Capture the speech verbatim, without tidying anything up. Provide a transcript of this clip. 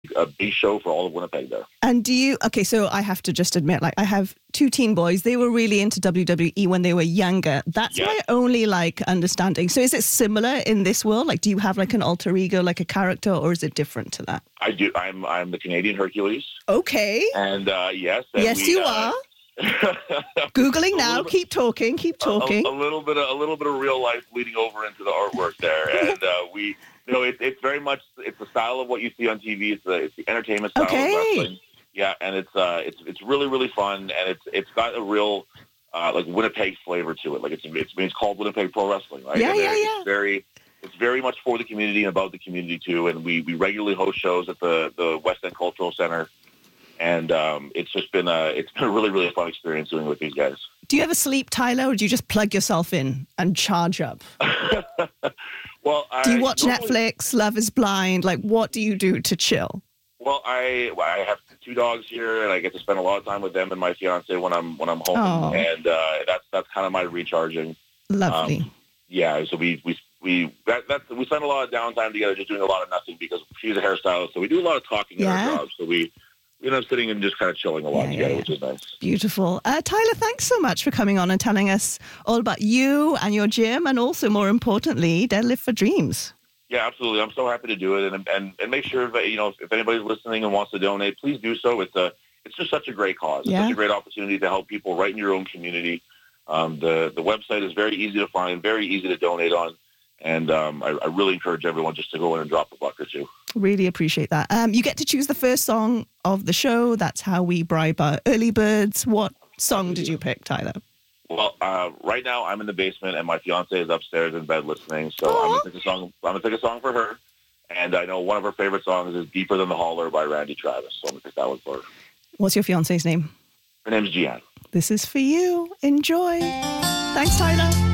a big show for all of Winnipeg there. And do you, okay, so I have to just admit, like I have two teen boys. They were really into W W E when they were younger. That's Yes. my only like understanding. So is it similar in this world? Like, do you have like an alter ego, like a character, or is it different to that? I do. I'm I'm the Canadian Hercules, Okay. and uh, yes, and Yes, we, you uh, are. Googling now. bit- Keep talking. Keep a, talking. a, a little bit of a little bit of real life bleeding over into the artwork there, and uh, we. You know, it, it's very much it's the style of what you see on T V. It's the it's the entertainment style Okay. of wrestling. Yeah, and it's uh it's it's really really fun, and it's it's got a real uh, like Winnipeg flavor to it. Like it's it's it's called Winnipeg Pro Wrestling, right? Yeah, and yeah, they're- yeah. It's very it's very much for the community and about the community too. And we, we regularly host shows at the, the West End Cultural Center, and um, it's just been a it's been a really really fun experience doing it with these guys. Do you ever sleep, Tyler, or do you just plug yourself in and charge up? Well, I, Do you watch normally- Netflix, Love is Blind? Like, what do you do to chill? Well, I well, I have two dogs here, and I get to spend a lot of time with them and my fiance when I'm when I'm home, Oh. and uh, that's that's kind of my recharging. Lovely. Um, yeah, so we we we that that's we spend a lot of downtime together, just doing a lot of nothing because she's a hairstylist, so we do a lot of talking in Yeah. our jobs. So we we end up sitting and just kind of chilling a lot Yeah, yeah, together, yeah. which is nice. Beautiful. Uh, Tyler, thanks so much for coming on and telling us all about you and your gym, and also, more importantly, Deadlift for Dreams. Yeah, absolutely. I'm so happy to do it, and and, and make sure that you know if, if anybody's listening and wants to donate, please do so. It's a it's just such a great cause. It's Yeah. such a great opportunity to help people right in your own community. Um, the the website is very easy to find, very easy to donate on, and um, I, I really encourage everyone just to go in and drop a buck or two. Really appreciate that. Um, you get to choose the first song of the show. That's how we bribe our early birds. What song did you pick, Tyler? Well, uh, right now I'm in the basement and my fiance is upstairs in bed listening. So I'm gonna pick a song. I'm gonna pick a song for her, and I know one of her favorite songs is "Deeper Than the Holler" by Randy Travis. So I'm gonna pick that one for her. What's your fiance's name? Her name's Gianne. This is for you. Enjoy. Thanks, Tyler.